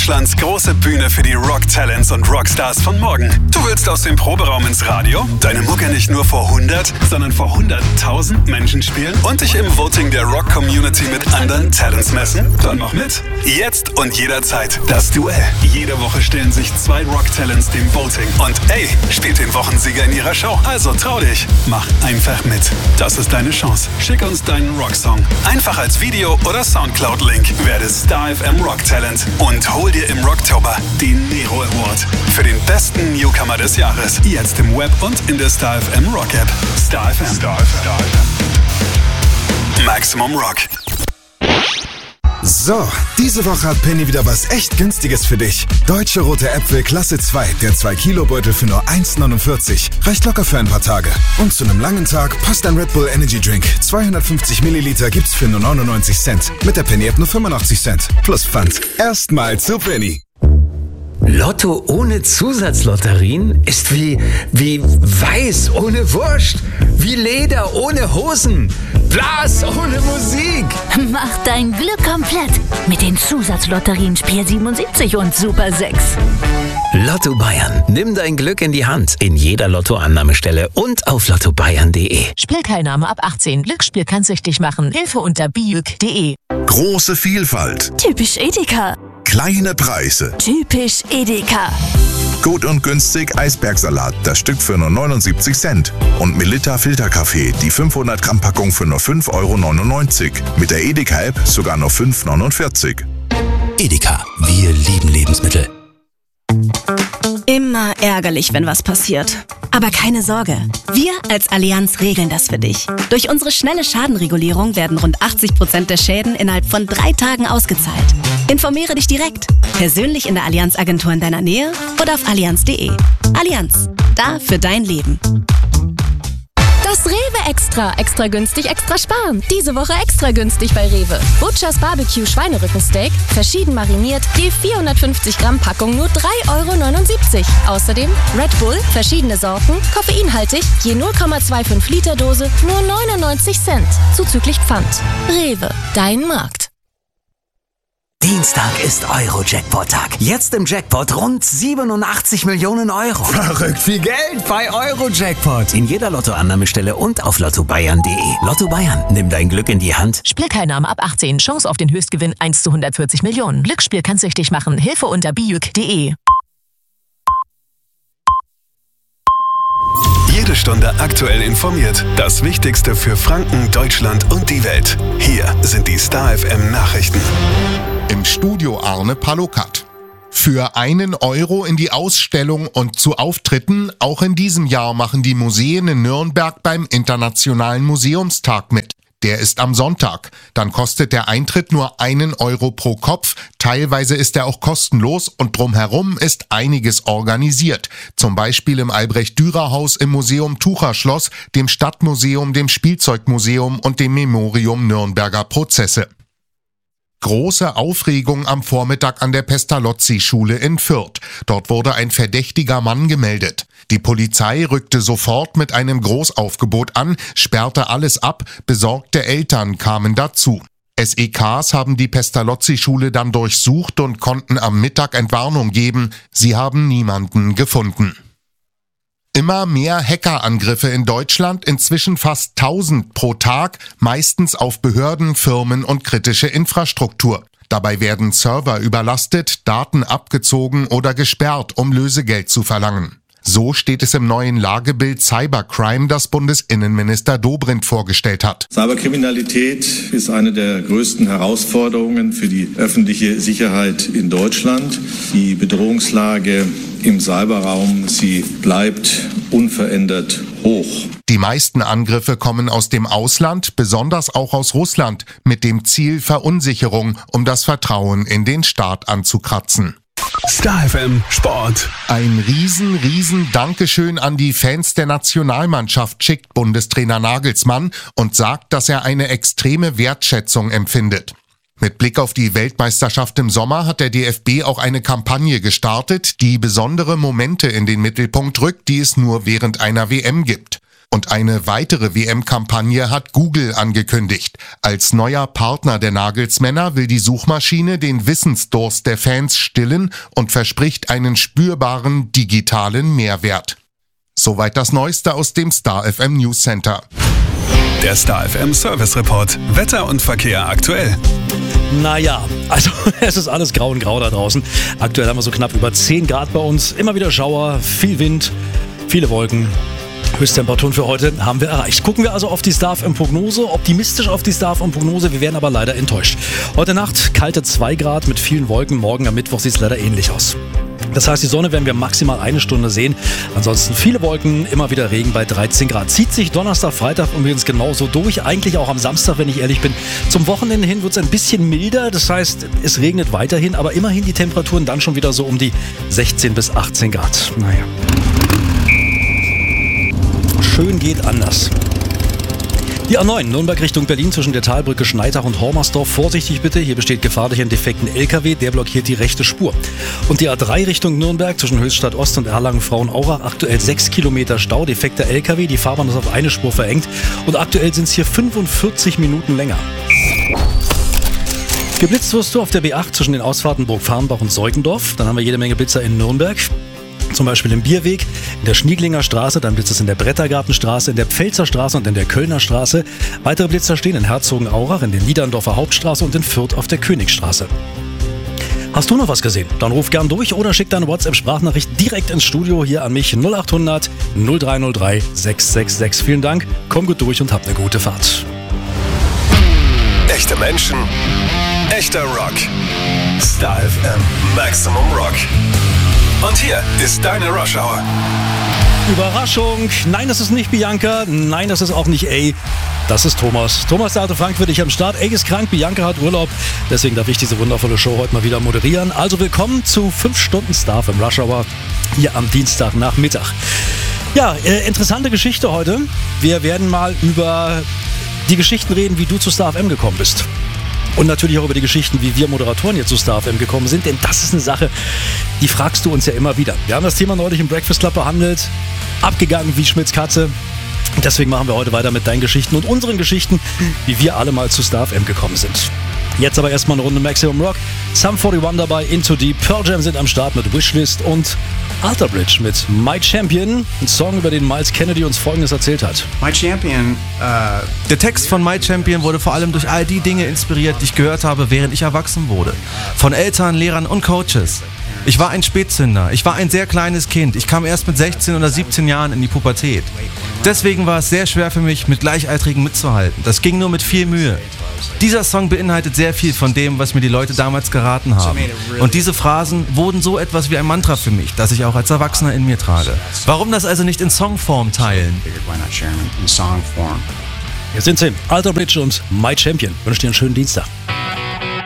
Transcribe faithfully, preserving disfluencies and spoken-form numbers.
Deutschlands große Bühne für die Rock-Talents und Rockstars von morgen. Du willst aus dem Proberaum ins Radio, deine Mucke nicht nur vor hundert, sondern vor hunderttausend Menschen spielen und dich im Voting der Rock-Community mit anderen Talents messen? Dann mach mit. Jetzt und jederzeit das Duell. Jede Woche stellen sich zwei Rock-Talents dem Voting und ey, spielt den Wochensieger in ihrer Show. Also trau dich. Mach einfach mit. Das ist deine Chance. Schick uns deinen Rocksong. Einfach als Video oder Soundcloud-Link. Werde Star F M Rock Talent und hol dir im Rocktober den Nero Award für den besten Newcomer des Jahres. Jetzt im Web und in der Star F M Rock App. Star F M. Star F M. Maximum Rock. So, diese Woche hat Penny wieder was echt Günstiges für dich. Deutsche Rote Äpfel Klasse zwei, der zwei Kilo Beutel für nur eins neunundvierzig. Reicht locker für ein paar Tage. Und zu einem langen Tag passt ein Red Bull Energy Drink. zweihundertfünfzig Milliliter gibt's für nur neunundneunzig Cent. Mit der Penny App nur fünfundachtzig Cent. Plus Pfand. Erstmal zu Penny. Lotto ohne Zusatzlotterien ist wie, wie Weiß ohne Wurst, wie Leder ohne Hosen, Blas ohne Musik. Mach dein Glück komplett mit den Zusatzlotterien Spiel siebenundsiebzig und Super sechs. Lotto Bayern. Nimm dein Glück in die Hand. In jeder Lottoannahmestelle und auf lotto bayern punkt de. Spielteilnahme ab achtzehn. Glücksspiel kann süchtig machen. Hilfe unter biuk punkt de. Große Vielfalt. Typisch Edeka. Kleine Preise. Typisch Edeka. Gut und günstig Eisbergsalat, das Stück für nur neunundsiebzig Cent. Und Melitta Filterkaffee, die fünfhundert Gramm Packung für nur fünf Euro neunundneunzig. Mit der Edeka-App sogar nur fünf Euro neunundvierzig. Edeka, wir lieben Lebensmittel. Immer ärgerlich, wenn was passiert. Aber keine Sorge, wir als Allianz regeln das für dich. Durch unsere schnelle Schadenregulierung werden rund achtzig Prozent der Schäden innerhalb von drei Tagen ausgezahlt. Informiere dich direkt, persönlich in der Allianz-Agentur in deiner Nähe oder auf allianz punkt de. Allianz, da für dein Leben. Das Rewe Extra. Extra günstig, extra sparen. Diese Woche extra günstig bei Rewe. Butchers Barbecue Schweinerückensteak, verschieden mariniert, je vierhundertfünfzig Gramm Packung nur drei Euro neunundsiebzig. Außerdem Red Bull, verschiedene Sorten, koffeinhaltig, je null Komma fünfundzwanzig Liter Dose, nur neunundneunzig Cent. Zuzüglich Pfand. Rewe, dein Markt. Dienstag ist Euro-Jackpot-Tag. Jetzt im Jackpot rund siebenundachtzig Millionen Euro. Verrückt viel Geld bei Euro-Jackpot. In jeder Lottoannahmestelle und auf lotto bayern punkt de. Lotto Bayern, nimm dein Glück in die Hand. Spielteilnahme ab achtzehn. Chance auf den Höchstgewinn eins zu hundertvierzig Millionen. Glücksspiel kann süchtig machen. Hilfe unter biuk punkt de. Jede Stunde aktuell informiert. Das Wichtigste für Franken, Deutschland und die Welt. Hier sind die Star F M Nachrichten. Im Studio Arne Palokat. Für einen Euro in die Ausstellung und zu Auftritten, auch in diesem Jahr machen die Museen in Nürnberg beim Internationalen Museumstag mit. Der ist am Sonntag. Dann kostet der Eintritt nur einen Euro pro Kopf. Teilweise ist er auch kostenlos und drumherum ist einiges organisiert. Zum Beispiel im Albrecht-Dürer-Haus, im Museum Tucherschloss, dem Stadtmuseum, dem Spielzeugmuseum und dem Memorium Nürnberger Prozesse. Große Aufregung am Vormittag an der Pestalozzi-Schule in Fürth. Dort wurde ein verdächtiger Mann gemeldet. Die Polizei rückte sofort mit einem Großaufgebot an, sperrte alles ab, besorgte Eltern kamen dazu. S E Ks haben die Pestalozzi-Schule dann durchsucht und konnten am Mittag Entwarnung geben. Sie haben niemanden gefunden. Immer mehr Hackerangriffe in Deutschland, inzwischen fast tausend pro Tag, meistens auf Behörden, Firmen und kritische Infrastruktur. Dabei werden Server überlastet, Daten abgezogen oder gesperrt, um Lösegeld zu verlangen. So steht es im neuen Lagebild Cybercrime, das Bundesinnenminister Dobrindt vorgestellt hat. Cyberkriminalität ist eine der größten Herausforderungen für die öffentliche Sicherheit in Deutschland. Die Bedrohungslage im Cyberraum, sie bleibt unverändert hoch. Die meisten Angriffe kommen aus dem Ausland, besonders auch aus Russland, mit dem Ziel Verunsicherung, um das Vertrauen in den Staat anzukratzen. Star F M Sport. Ein riesen, riesen Dankeschön an die Fans der Nationalmannschaft schickt Bundestrainer Nagelsmann und sagt, dass er eine extreme Wertschätzung empfindet. Mit Blick auf die Weltmeisterschaft im Sommer hat der D F B auch eine Kampagne gestartet, die besondere Momente in den Mittelpunkt rückt, die es nur während einer W M gibt. Und eine weitere W M-Kampagne hat Google angekündigt. Als neuer Partner der Nagelsmänner will die Suchmaschine den Wissensdurst der Fans stillen und verspricht einen spürbaren digitalen Mehrwert. Soweit das Neueste aus dem Star F M News Center. Der Star F M Service Report. Wetter und Verkehr aktuell. Naja, also es ist alles grau und grau da draußen. Aktuell haben wir so knapp über zehn Grad bei uns. Immer wieder Schauer, viel Wind, viele Wolken. Höchsttemperaturen für heute haben wir erreicht. Gucken wir also auf die Star F M-Prognose, optimistisch auf die Star F M-Prognose. Wir werden aber leider enttäuscht. Heute Nacht kalte zwei Grad mit vielen Wolken. Morgen am Mittwoch sieht es leider ähnlich aus. Das heißt, die Sonne werden wir maximal eine Stunde sehen. Ansonsten viele Wolken, immer wieder Regen bei dreizehn Grad. Zieht sich Donnerstag, Freitag übrigens genauso durch. Eigentlich auch am Samstag, wenn ich ehrlich bin. Zum Wochenende hin wird es ein bisschen milder. Das heißt, es regnet weiterhin, aber immerhin die Temperaturen dann schon wieder so um die sechzehn bis achtzehn Grad. Naja. Schön geht anders. Die A neun, Nürnberg Richtung Berlin zwischen der Talbrücke Schneitach und Hormersdorf. Vorsichtig bitte, hier besteht Gefahr durch einen defekten L K W, der blockiert die rechte Spur. Und die A drei Richtung Nürnberg zwischen Höchstadt Ost und Erlangen-Frauenaurach. Aktuell sechs Kilometer Stau, defekter L K W, die Fahrbahn ist auf eine Spur verengt. Und aktuell sind es hier fünfundvierzig Minuten länger. Geblitzt wirst du auf der B acht zwischen den Ausfahrten Burgfarrnbach und Seugendorf. Dann haben wir jede Menge Blitzer in Nürnberg. Zum Beispiel im Bierweg, in der Schnieglinger Straße, dann blitzt es in der Brettergartenstraße, in der Pfälzer Straße und in der Kölner Straße. Weitere Blitzer stehen in Herzogenaurach, in der Niederndorfer Hauptstraße und in Fürth auf der Königsstraße. Hast du noch was gesehen? Dann ruf gern durch oder schick deine WhatsApp-Sprachnachricht direkt ins Studio hier an mich null acht hundert null drei null drei sechs sechs sechs. Vielen Dank, komm gut durch und habt eine gute Fahrt. Echte Menschen, echter Rock. Star F M Maximum Rock. Und hier ist deine Rush Hour. Überraschung. Nein, das ist nicht Bianca. Nein, das ist auch nicht A. Das ist Thomas. Thomas, der alte Frank, für dich am Start. A ist krank, Bianca hat Urlaub. Deswegen darf ich diese wundervolle Show heute mal wieder moderieren. Also willkommen zu fünf Stunden Star F M Rush Hour hier am Dienstagnachmittag. Ja, äh, interessante Geschichte heute. Wir werden mal über die Geschichten reden, wie du zu Star F M gekommen bist. Und natürlich auch über die Geschichten, wie wir Moderatoren hier zu Star F M gekommen sind. Denn das ist eine Sache, die fragst du uns ja immer wieder. Wir haben das Thema neulich im Breakfast Club behandelt. Abgegangen wie Schmitz Katze. Deswegen machen wir heute weiter mit deinen Geschichten und unseren Geschichten, wie wir alle mal zu Star F M gekommen sind. Jetzt aber erstmal eine Runde Maximum Rock. Sum einundvierzig dabei, Into Deep. Pearl Jam sind am Start mit Wishlist und Alter Bridge mit My Champion. Ein Song, über den Miles Kennedy uns Folgendes erzählt hat. My Champion, äh, der Text von My Champion wurde vor allem durch all die Dinge inspiriert, die ich gehört habe, während ich erwachsen wurde. Von Eltern, Lehrern und Coaches. Ich war ein Spätzünder. Ich war ein sehr kleines Kind. Ich kam erst mit sechzehn oder siebzehn Jahren in die Pubertät. Deswegen war es sehr schwer für mich, mit Gleichaltrigen mitzuhalten. Das ging nur mit viel Mühe. Dieser Song beinhaltet sehr viel von dem, was mir die Leute damals geraten haben. Und diese Phrasen wurden so etwas wie ein Mantra für mich, das ich auch als Erwachsener in mir trage. Warum das also nicht in Songform teilen? Hier sind sie, Alter Bridge und My Champion. Ich wünsche dir einen schönen Dienstag.